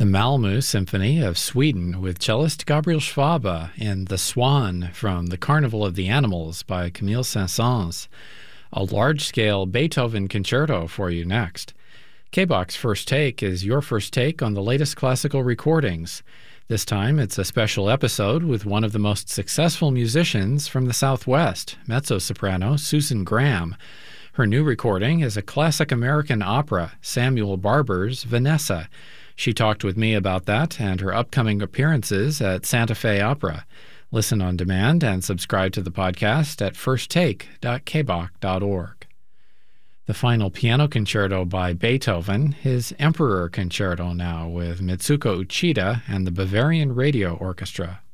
The Malmö Symphony of Sweden with cellist Gabriel Schwabe and The Swan from The Carnival of the Animals by Camille Saint-Saëns. A large-scale Beethoven concerto for you next. K-Box First Take is your first take on the latest classical recordings. This time it's a special episode with one of the most successful musicians from the Southwest, mezzo-soprano Susan Graham. Her new recording is a classic American opera, Samuel Barber's Vanessa. She talked with me about that and her upcoming appearances at Santa Fe Opera. Listen on demand and subscribe to the podcast at firsttake.kbach.org. The final piano concerto by Beethoven, his Emperor Concerto now with Mitsuko Uchida and the Bavarian Radio Orchestra.